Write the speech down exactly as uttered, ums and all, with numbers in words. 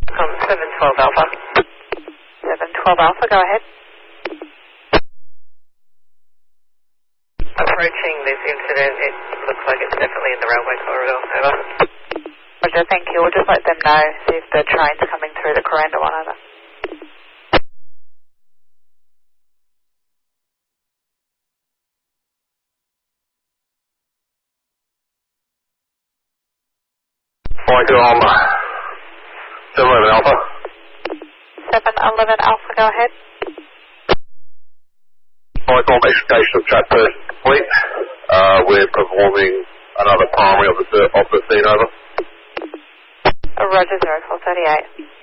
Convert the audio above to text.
Um, seven twelve Alpha. seven twelve Alpha, go ahead. Approaching this incident, it looks like it's definitely in the railway corridor. Over. Roger, thank you. We'll just let them know, see if the train's coming through the Coranda one, over. Michael, um, seven eleven Alpha. seven eleven Alpha, go ahead. Michael, extrication of track person complete. Uh, we're performing another primary of the, of the scene, over. Roger, zero four thirty-eight.